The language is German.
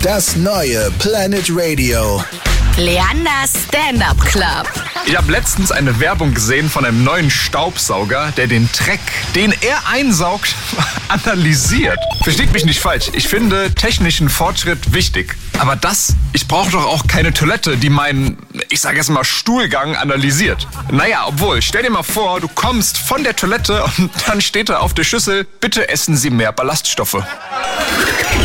Das neue Planet Radio. Leanders Stand-Up Club. Ich habe letztens eine Werbung gesehen von einem neuen Staubsauger, der den Dreck, den er einsaugt, analysiert. Versteht mich nicht falsch, ich finde technischen Fortschritt wichtig. Aber ich brauche doch auch keine Toilette, die meinen, ich sage jetzt mal, Stuhlgang analysiert. Naja, obwohl, stell dir mal vor, du kommst von der Toilette und dann steht da auf der Schüssel, bitte essen Sie mehr Ballaststoffe.